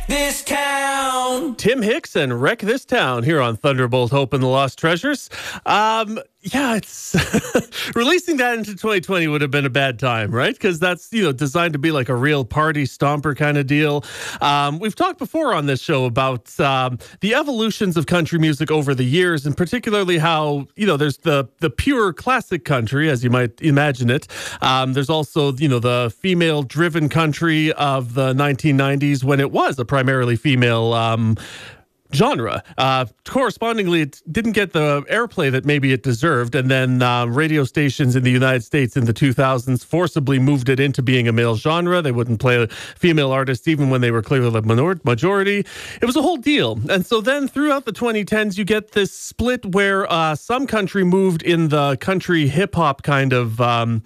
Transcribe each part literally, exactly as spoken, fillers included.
this town. Tim Hicks and Wreck This Town here on Thunderbolt Hope and the Lost Treasures. Um, yeah, it's releasing that into twenty twenty would have been a bad time, right? Because that's, you know, designed to be like a real party stomper kind of deal. Um, we've talked before on this show about um, the evolutions of country music over the years, and particularly how, you know, there's the the pure classic country, as you might imagine it. Um, there's also, you know, the female-driven country of the nineteen nineties when it was a primarily female um genre. Uh, correspondingly, it didn't get the airplay that maybe it deserved, and then uh, radio stations in the United States in the two thousands forcibly moved it into being a male genre. They wouldn't play female artists even when they were clearly the minor- majority. It was a whole deal. And so then throughout the twenty tens, you get this split where uh, some country moved in the country hip-hop kind of Um,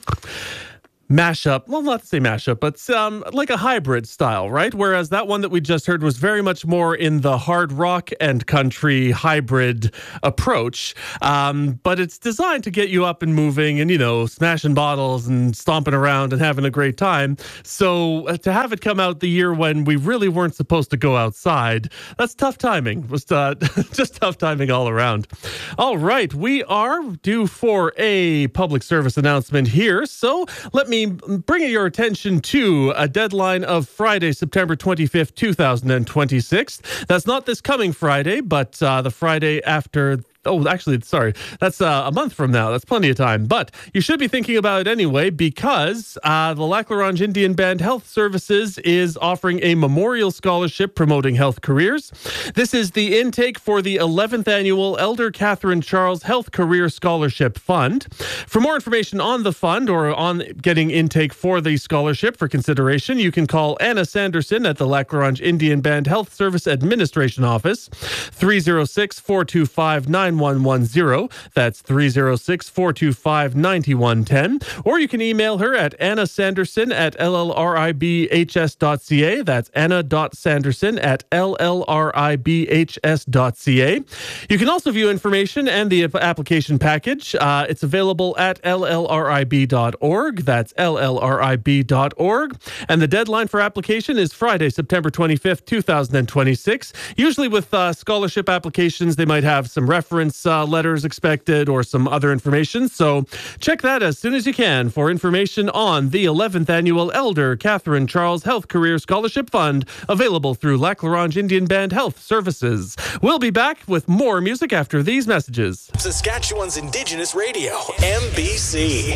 mashup, well, not to say mashup, but um, like a hybrid style, right? Whereas that one that we just heard was very much more in the hard rock and country hybrid approach. Um, but it's designed to get you up and moving and, you know, smashing bottles and stomping around and having a great time. So uh, to have it come out the year when we really weren't supposed to go outside, that's tough timing. It was uh, just tough timing all around. All right, we are due for a public service announcement here. So let me bring your attention to a deadline of Friday, September twenty-fifth, two thousand twenty-six. That's not this coming Friday, but uh, the Friday after. Oh, actually, sorry. That's uh, a month from now. That's plenty of time. But you should be thinking about it anyway, because uh, the Lac La Ronge Indian Band Health Services is offering a memorial scholarship promoting health careers. This is the intake for the eleventh annual Elder Catherine Charles Health Career Scholarship Fund. For more information on the fund or on getting intake for the scholarship for consideration, you can call Anna Sanderson at the Lac La Ronge Indian Band Health Service Administration Office, three oh six, four two five, nine one one zero. That's three oh six, four two five, nine one one zero. Or you can email her at Anna Sanderson at L L R I B H S dot C A. That's Anna.Sanderson at L L R I B H S dot C A. You can also view information and the application package. Uh, it's available at L L R I B dot org. That's L L R I B dot org. And the deadline for application is Friday, September twenty-fifth, two thousand twenty-six. Usually with uh, scholarship applications, they might have some reference Uh, letters expected or some other information. So check that as soon as you can for information on the eleventh annual Elder Catherine Charles Health Career Scholarship Fund, available through Lac La Ronge Indian Band Health Services. We'll be back with more music after these messages. Saskatchewan's Indigenous Radio, M B C.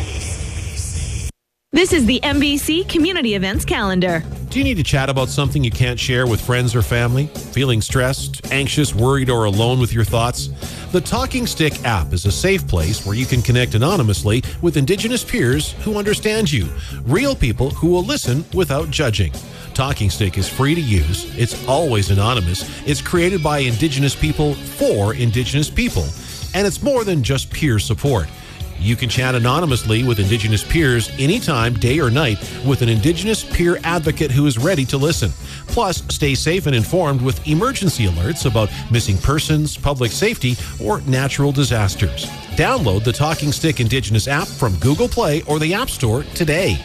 This is the M B C Community Events Calendar. Do you need to chat about something you can't share with friends or family? Feeling stressed, anxious, worried, or alone with your thoughts? The Talking Stick app is a safe place where you can connect anonymously with Indigenous peers who understand you. Real people who will listen without judging. Talking Stick is free to use. It's always anonymous. It's created by Indigenous people for Indigenous people. And it's more than just peer support. You can chat anonymously with Indigenous peers anytime, day or night, with an Indigenous peer advocate who is ready to listen. Plus, stay safe and informed with emergency alerts about missing persons, public safety, or natural disasters. Download the Talking Stick Indigenous app from Google Play or the App Store today.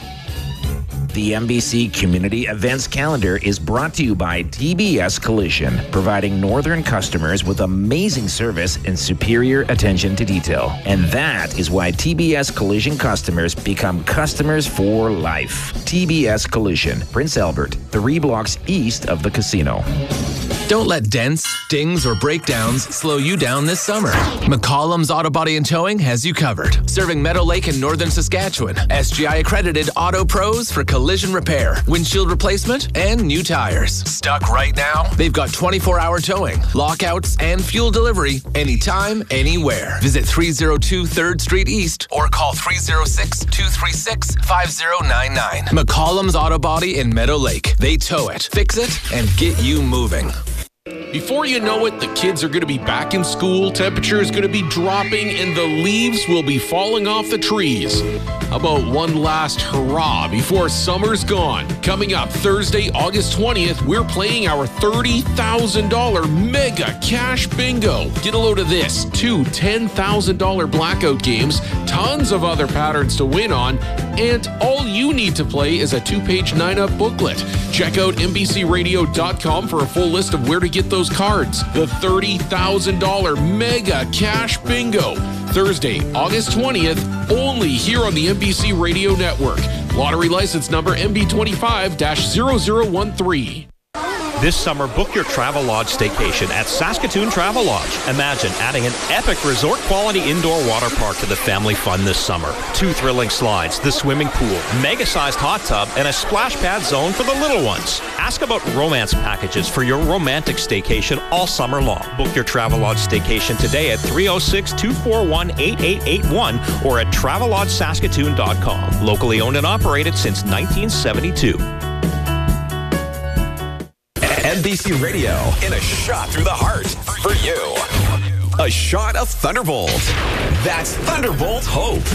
The M B C Community Events Calendar is brought to you by T B S Collision, providing northern customers with amazing service and superior attention to detail. And that is why T B S Collision customers become customers for life. T B S Collision, Prince Albert, three blocks east of the casino. Don't let dents, dings, or breakdowns slow you down this summer. McCollum's Auto Body and Towing has you covered. Serving Meadow Lake in northern Saskatchewan. S G I accredited Auto Pros for collision repair, windshield replacement, and new tires. Stuck right now? They've got twenty-four hour towing, lockouts, and fuel delivery anytime, anywhere. Visit three oh two third Street East or call three oh six, two three six, five oh nine nine. McCollum's Auto Body in Meadow Lake. They tow it, fix it, and get you moving. Before you know it, the kids are going to be back in school, temperature is going to be dropping, and the leaves will be falling off the trees. How about one last hurrah before summer's gone? Coming up Thursday, August twentieth, we're playing our thirty thousand dollars mega cash bingo. Get a load of this. Two ten thousand dollars blackout games, tons of other patterns to win on, and all you need to play is a two-page nine-up booklet. Check out N B C radio dot com for a full list of where to get those cards. The thirty thousand dollars Mega Cash Bingo. Thursday, August twentieth, only here on the N B C Radio Network. Lottery license number M B twenty-five dash zero zero one three. This summer, book your Travelodge staycation at Saskatoon Travelodge. Imagine adding an epic resort-quality indoor water park to the family fun this summer. Two thrilling slides, the swimming pool, mega-sized hot tub, and a splash pad zone for the little ones. Ask about romance packages for your romantic staycation all summer long. Book your Travelodge staycation today at three oh six, two four one, eight eight eight one or at travelodge saskatoon dot com. Locally owned and operated since nineteen seventy-two. N B C Radio in a shot through the heart for you. A shot of Thunderbolt. That's Thunderbolt Hope.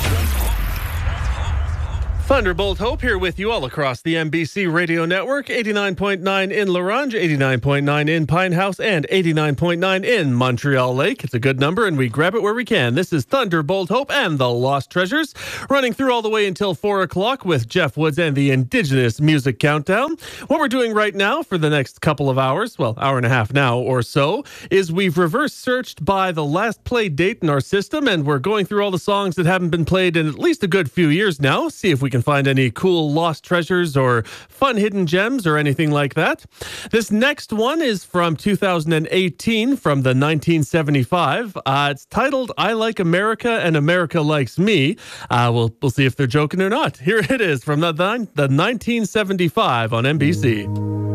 Thunderbolt Hope here with you all across the N B C Radio Network. eighty-nine point nine in La Ronge, eighty-nine point nine in Pine House, and eighty-nine point nine in Montreal Lake. It's a good number, and we grab it where we can. This is Thunderbolt Hope and the Lost Treasures, running through all the way until four o'clock with Jeff Woods and the Indigenous Music Countdown. What we're doing right now for the next couple of hours, well, hour and a half now or so, is we've reverse searched by the last play date in our system, and we're going through all the songs that haven't been played in at least a good few years now, see if we can find any cool lost treasures or fun hidden gems or anything like that. This next one is from two thousand eighteen, from the nineteen seventy-five. Uh, it's titled I Like America and America Likes Me. Uh, we'll, we'll see if they're joking or not. Here it is from the, the nineteen seventy-five on N B C.